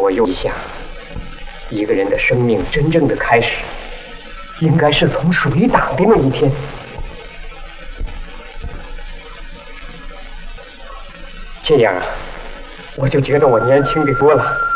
我又一想，一个人的生命真正的开始，应该是从水打的那一天。这样啊，我就觉得我年轻的多了。